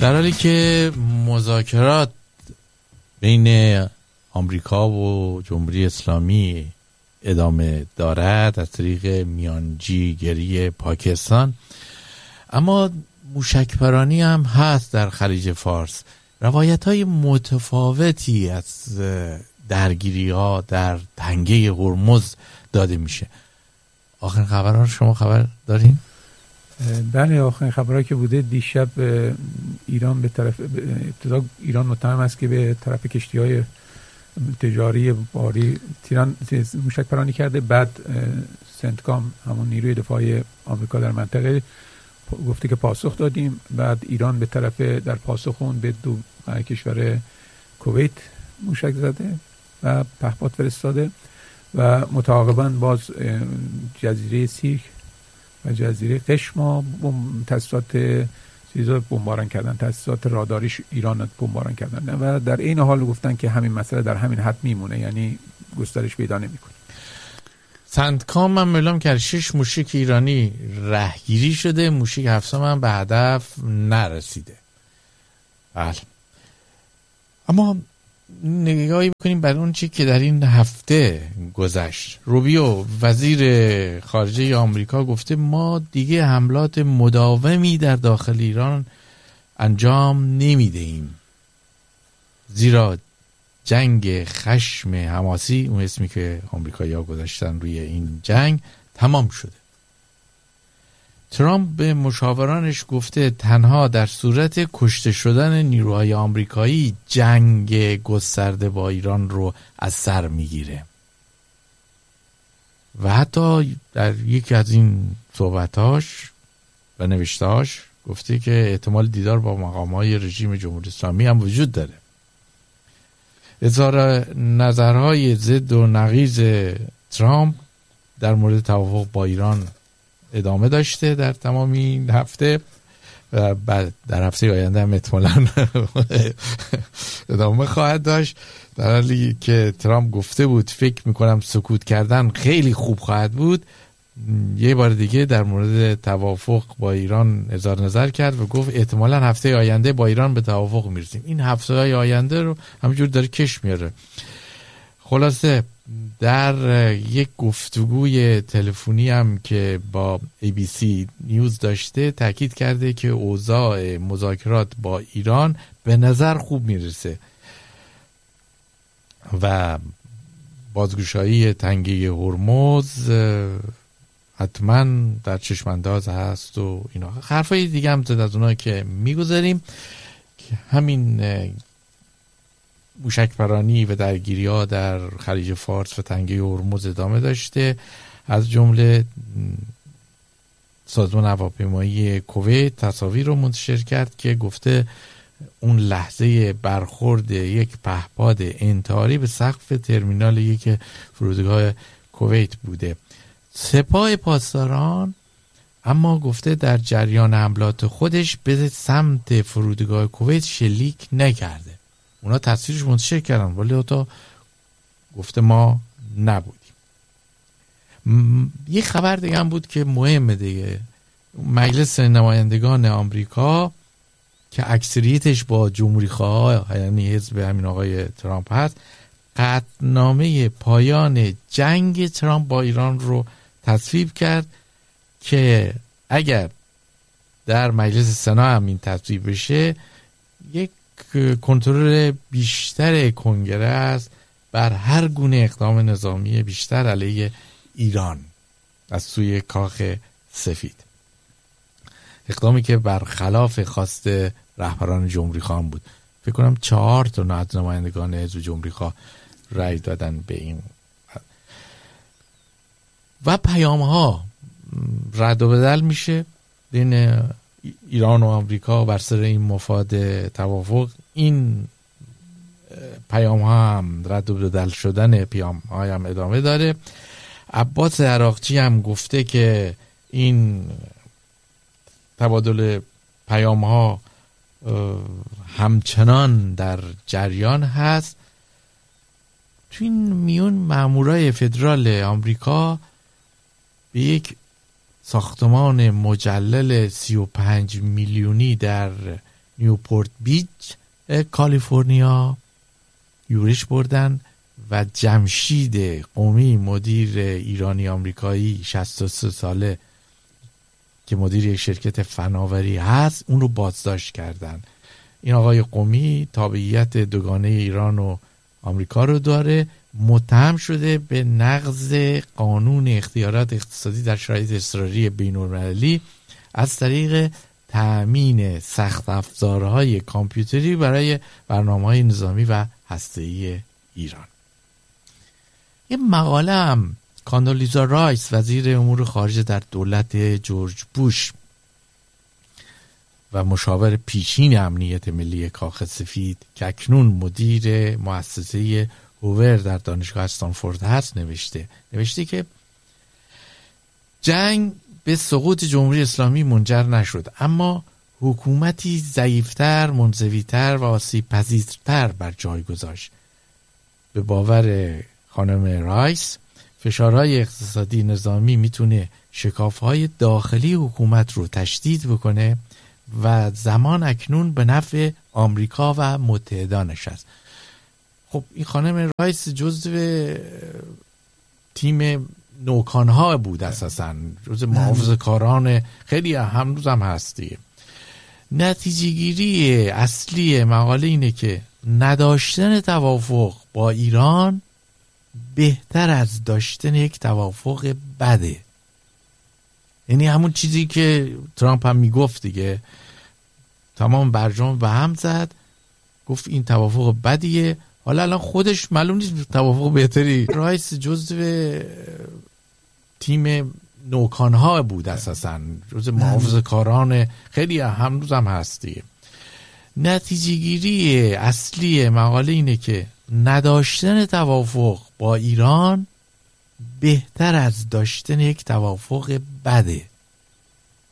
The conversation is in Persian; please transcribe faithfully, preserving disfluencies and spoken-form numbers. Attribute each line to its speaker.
Speaker 1: در حالی که مذاکرات بین آمریکا و جمهوری اسلامی ادامه دارد از طریق میانجیگری پاکستان، اما موشکپرانی هم هست در خلیج فارس. روایت‌های متفاوتی از درگیری‌ها در تنگه هرمز داده میشه. آخرین خبرها شما خبر دارین؟
Speaker 2: بله، آخرین خبرها که بوده دیشب ایران به طرف ابتدا ایران متهم است که به طرف کشتی‌های تجاری باری تیران موشکپرانی کرده. بعد سنتکام همون نیروی دفاعی آمریکا در منطقه گفته که پاسخ دادیم. بعد ایران به طرف در پاسخ اون به دو کشور کویت موشک زده و پهپاد فرستاده و متعاقباً باز جزیره سیرک و جزیره قشما تاسیسات چیزا بمباران کردن، تاسیسات راداریش ایران بمباران کردن و در این حال گفتن که همین مسئله در همین حد میمونه، یعنی گسترش پیدا نمیکنه.
Speaker 1: سندکام هم اعلام کرد شش موشک ایرانی رهگیری شده، موشک هفتصم هم به هدف نرسیده. بله، اما نگاهی بکنیم بر اون چی که در این هفته گذشت. روبیو وزیر خارجه آمریکا گفته ما دیگه حملات مداومی در داخل ایران انجام نمیدهیم، زیرا جنگ خشم حماسی، اون اسمی که آمریکایی‌ها گذاشتن روی این جنگ، تمام شده. ترامپ به مشاورانش گفته تنها در صورت کشته شدن نیروهای آمریکایی جنگ گسترده با ایران رو از سر میگیره و حتی در یکی از این صحبتاش و نوشتهاش گفته که احتمال دیدار با مقام‌های رژیم جمهوری اسلامی هم وجود داره. اظهار نظرهای ضد و نقیض ترامپ در مورد توافق با ایران ادامه داشته در تمام این هفته و بعد در هفته آینده هم احتمالاً ادامه خواهد داشت، در حالی که ترامپ گفته بود فکر میکنم سکوت کردن خیلی خوب خواهد بود. یه بار دیگه در مورد توافق با ایران اظهار نظر کرد و گفت احتمالاً هفته آینده با ایران به توافق میرسیم. این هفته های آینده رو همینجور داره کش میاره. خلاصه در یک گفتگوی تلفنی هم که با ای بی سی نیوز داشته تاکید کرده که اوضاع مذاکرات با ایران به نظر خوب میرسه و بازگشایی تنگه هرمز حتما در چشمانداز هست و اینا. حرفای دیگه هم زد از اونها که میگذاریم که همین موشکپرانی و درگیری ها در خلیج فارس و تنگه هرمز ادامه داشته. از جمله سازمان هواپیمایی کویت تصاویر رو منتشر کرد که گفته اون لحظه برخورد یک پهپاد انتحاری به سقف ترمینال یک فرودگاه کویت بوده. سپاه پاسداران اما گفته در جریان حملات خودش به سمت فرودگاه کویت شلیک نکرده. اونا تصویرش منتشر کردن ولی تا گفته ما نبودیم. م... یه خبر دیگه هم بود که مهمه دیگه. مجلس نمایندگان آمریکا که اکثریتش با جمهوری خواه یعنی حزب همین آقای ترامپ هست، قطعنامه پایان جنگ ترامپ با ایران رو تصویب کرد که اگر در مجلس سنا هم این تصویب بشه یک کنترل بیشتر کنگره است بر هر گونه اقدام نظامی بیشتر علیه ایران از سوی کاخ سفید، اقدامی که برخلاف خواست رهبران جمهوری خواه بود. فکر کنم چهار تا از نمایندگان حزب جمهوری خواه رأی دادن به این و پیام ها رد و بدل میشه بین ایران و آمریکا بر سر این مفاد توافق. این پیام ها هم رد و بدل شدن پیام ها هم ادامه داره. عباس عراقچی هم گفته که این تبادل پیام ها همچنان در جریان هست. تو این میون مامورای فدرال آمریکا به یک ساختمان مجلل سی و پنج میلیونی در نیوپورت بیچ کالیفرنیا یورش بردن و جمشید قومی مدیر ایرانی آمریکایی شصت و سه ساله که مدیر یک شرکت فناوری هست اون رو بازداشت کردن. این آقای قومی تابعیت دوگانه ایران و آمریکا رو داره، متهم شده به نقض قانون اختیارات اقتصادی در شرایط اضطراری بین‌المللی از طریق تأمین سخت افزارهای کامپیوتری برای برنامه‌های نظامی و هسته‌ای ایران. یه مقاله هم کاندولیزا رایس وزیر امور خارجه در دولت جورج بوش و مشاور پیشین امنیت ملی کاخ سفید که اکنون مدیر مؤسسه هوور در دانشگاه استنفورد هست نوشته نوشته که جنگ به سقوط جمهوری اسلامی منجر نشد، اما حکومتی ضعیفتر، منزویتر و آسیب پذیرتر بر جای گذاشت. به باور خانم رایس فشارهای اقتصادی نظامی میتونه شکافهای داخلی حکومت رو تشدید بکنه و زمان اکنون به نفع آمریکا و متحدانش است. خب این خانم رایس جزو تیم نوکانها بود، اساساً جزو محافظه‌کاران خیلی هنوز هم هستی. نتیجه گیری اصلی مقاله اینه که نداشتن توافق با ایران بهتر از داشتن یک توافق بده. یعنی همون چیزی که ترامپ هم میگفت دیگه، تمام برجام به هم زد، گفت این توافق بدیه، حالا الان خودش معلوم نیست توافق بهتری. رایس جزو تیم نوکانها بود، اساساً جزو محافظه‌کاران خیلی هنوز هم هستی. نتیجه گیری اصلی مقاله اینه که نداشتن توافق با ایران بهتر از داشتن یک توافق بده.